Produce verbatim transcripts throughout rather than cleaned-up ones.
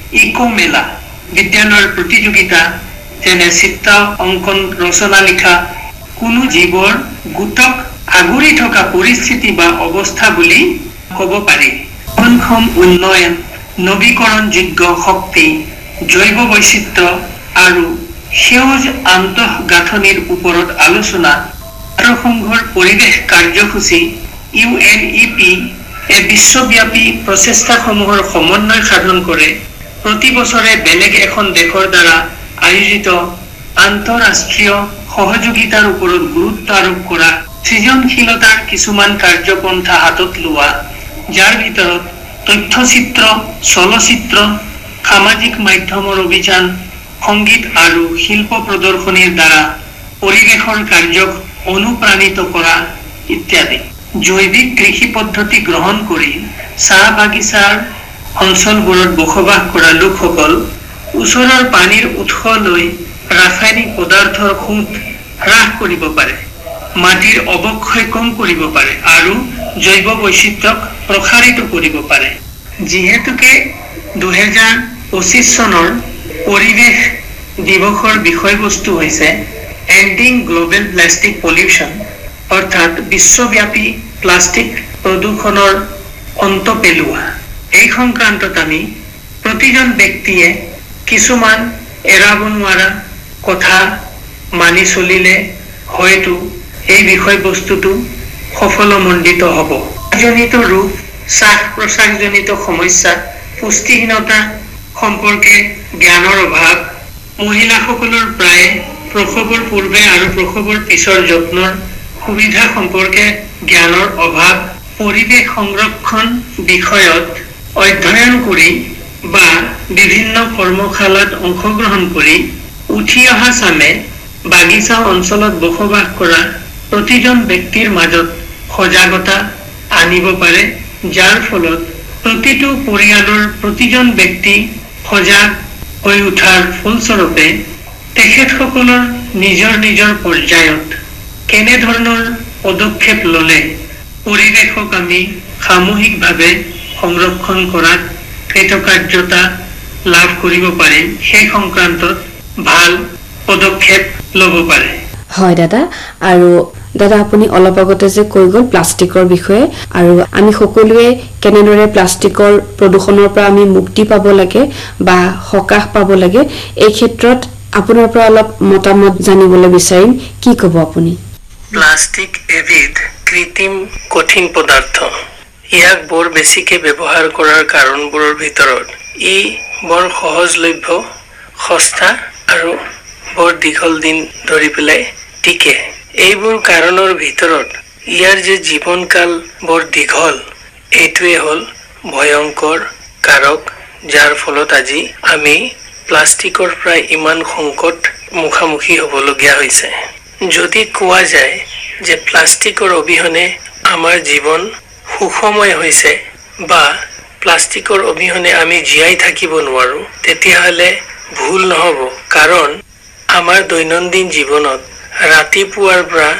Eco মেলা, বিদ্যালয়ৰ প্ৰতিযোগিতা যেনে চিত্ৰ অংকন ৰচনা লিখা কোনো জীৱৰ গোটক আগুৰি থকা পৰিস্থিতি বা অৱস্থা বুলি ক'ব পাৰি। বহনক্ষম উন্নয়ন, নৱীকৰণযোগ্য শক্তি, জৈৱ বৈচিত্ৰ্য আৰু সেউজ আন্তঃগাঁথনিৰ ওপৰত আলোচনা। ৰাষ্ট্ৰসংঘৰ পৰিৱেশ কাৰ্যসূচী U N E P A বিশ্বব্যাপী প্ৰচেষ্টাসমূহৰ সমন্বয় সাধন কৰে। প্ৰতি বছৰে বেলেগ এখন দেশৰ দ্বাৰা আয়োজিত আন্তঃৰাষ্ট্ৰীয় সহযোগিতাৰ ওপৰত গুৰুত্ব আৰোপ কৰা, সৃজনশীলতাৰ কিছুমান কাৰ্যপন্থা হাতত লোৱা, যাৰ ভিতৰত তথ্যচিত্ৰ, চলচ্চিত্ৰ, সামাজিক মাধ্যমৰ অভিযান, সংগীত আৰু শিল্প প্ৰদৰ্শনীৰ দ্বাৰা পৰিৱেশৰ কাৰ্যক অনুপ্ৰাণিত কৰা ইত্যাদি। জৈৱিক কৃষি পদ্ধতি গ্ৰহণ কৰি চাহ বাগিচাৰ অঞ্চলবোৰত বসবাস কৰা লোকসকল ওচৰৰ পানীৰ উৎসলৈ ৰাসায়নিক পদাৰ্থৰ সোঁত হ্ৰাস কৰিব পাৰে, মাটিৰ অৱক্ষয় কম কৰিব পাৰে আৰু জৈৱ বৈচিত্ৰ্যক প্ৰসাৰিত কৰিব পাৰে। যিহেতুকে দুহেজাৰ পঁচিছ চনৰ পৰিৱেশ দিৱসৰ বিষয়বস্তু হৈছে এণ্ডিং গ্ল'বেল প্লাষ্টিক পলিউশ্যন, অৰ্থাৎ বিশ্বব্যাপী প্লাষ্টিক প্ৰদূষণৰ অন্ত পেলোৱা। এই সংক্ৰান্তত আমি প্ৰতিজন ব্যক্তিয়ে কিছুমান এৰাব নোৱাৰা কথা মানি চলিলে হয়তো এই বিষয়বস্তুটো সফলমণ্ডিত হ'ব। জনিত ৰোগ, শ্বাস প্ৰশ্বাসজনিত সমস্যা, পুষ্টিহীনতা সম্পৰ্কে জ্ঞানৰ অভাৱ, মহিলাসকলৰ প্ৰায় প্ৰসৱৰ পূৰ্বে আৰু প্ৰসৱৰ পিছৰ যত্নৰ সুবিধা সম্পৰ্কে জ্ঞানৰ অভাৱ, পৰিৱেশ সংৰক্ষণ বিষয়ত অধ্যয়ন কৰি বা বিভিন্ন কৰ্মশালাত অংশগ্ৰহণ কৰি উঠি অহা চামে বাগিচা অঞ্চলত বসবাস কৰা প্ৰতিজন ব্যক্তিৰ মাজত সজাগতা আনিব পাৰে, যাৰ ফলত প্ৰতিটো পৰিয়ালৰ প্ৰতিজন ব্যক্তি সজাগ হৈ উঠাৰ ফলস্বৰূপে তেখেতসকলৰ নিজৰ নিজৰ পৰ্যায়ত কেনেধৰণৰ পদক্ষেপ ল'লে পৰিৱেশক আমি সামূহিকভাৱে সংৰক্ষণ কৰাত কৃতকাৰ্যতা লাভ কৰিব পাৰিম, সেই সংক্ৰান্তত ভাল পদক্ষেপ ল'ব পাৰে। হয় দাদা, আৰু দাদা আপুনি অলপ আগতে যে কৈ গ'ল প্লাষ্টিকৰ বিষয়ে, আৰু আমি সকলোৱে কেনেদৰে প্লাষ্টিকৰ প্ৰদূষণৰ পৰা আমি মুক্তি পাব লাগে বা সকাহ পাব লাগে, এই ক্ষেত্ৰত আপোনাৰ পৰা অলপ মতামত জানিবলৈ বিচাৰিম। কি ক'ব আপুনি? প্লাষ্টিক এবিধ কৃত্ৰিম কঠিন পদাৰ্থ। ইয়াক বৰ বেছিকে ব্যৱহাৰ কৰাৰ কাৰণবোৰৰ ভিতৰত ই বৰ সহজলভ্য, সস্তা আৰু বৰ দীঘল দিন ধৰি পেলাই টিকে। এইবোৰ কাৰণৰ ভিতৰত ইয়াৰ যে জীৱনকাল বৰ দীঘল, এইটোৱে হ'ল ভয়ংকৰ কাৰক, যাৰ ফলত আজি আমি প্লাষ্টিকৰ পৰা ইমান সংকট মুখামুখি হ'বলগীয়া হৈছে। যদি কোৱা যায় যে প্লাষ্টিকৰ অবিহনে আমাৰ জীৱন সুখময় হৈছে বা প্লাষ্টিকৰ অবিহনে আমি জীয়াই থাকিব নোৱাৰো, তেতিয়াহ'লে ভুল নহ'ব। কাৰণ আমাৰ দৈনন্দিন জীৱনত ৰাতিপুৱাৰ পৰা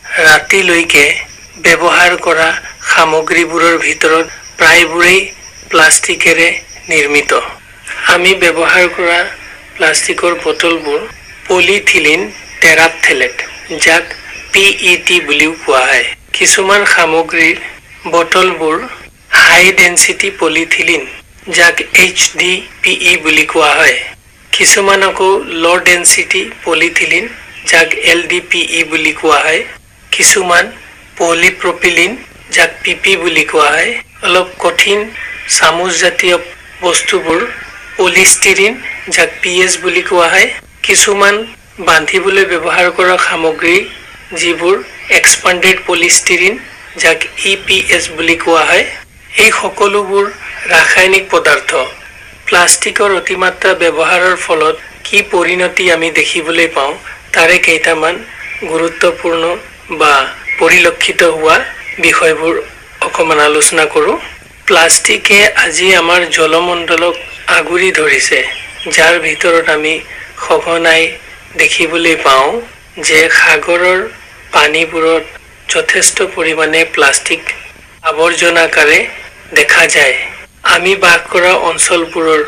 ৰাতিলৈকে ব্যৱহাৰ কৰা সামগ্ৰীবোৰৰ ভিতৰত প্ৰায়বোৰেই প্লাষ্টিকেৰে নিৰ্মিত। আমি ব্যৱহাৰ কৰা প্লাষ্টিকৰ বটলবোৰ পলিথিলিন টেৰাপথেলেট, যাক পি ই টি বুলিও কোৱা হয়। কিছুমান সামগ্ৰীৰ বটলবোৰ হাই ডেন্সিটি পলিথিলিন, যাক এইচ ডি পি ই বুলি কোৱা হয়। কিছুমান আকৌ ল' ডেন্সিটি পলিথিলিন, যাক এল ডি পি ই বুলি কোৱা হয়। কিছুমান পলিপ্ৰপিলিন, যাক পি পি বুলি কোৱা হয়। অলপ কঠিন চামুচজাতীয় বস্তুবোৰ পলিষ্টিৰিন, যাক পি এছ বুলি কোৱা হয়। কিছুমান বান্ধিবলৈ ব্যৱহাৰ কৰা সামগ্ৰী যিবোৰ এক্সপাণ্ডেড পলিষ্টিৰিন, যাক ই পি এছ বুলি কোৱা হয়। এই সকলোবোৰ ৰাসায়নিক পদাৰ্থ। প্লাষ্টিকৰ অতিমাত্ৰা ব্যৱহাৰৰ ফলত কি পৰিণতি আমি দেখিবলৈ পাওঁ, তাৰে কেইটামান গুৰুত্বপূৰ্ণ বা পৰিলক্ষিত হোৱা বিষয়বোৰ অকণমান আলোচনা কৰোঁ। প্লাষ্টিকে আজি আমাৰ জলমণ্ডলক আগুৰি ধৰিছে, যাৰ ভিতৰত আমি সঘনাই দেখিবলৈ পাওঁ যে সাগৰৰ পানীবোৰত যথেষ্ট পৰিমাণে প্লাষ্টিক আৱৰ্জনাকাৰে দেখা যায়। আমি বাস কৰা অঞ্চলবোৰৰ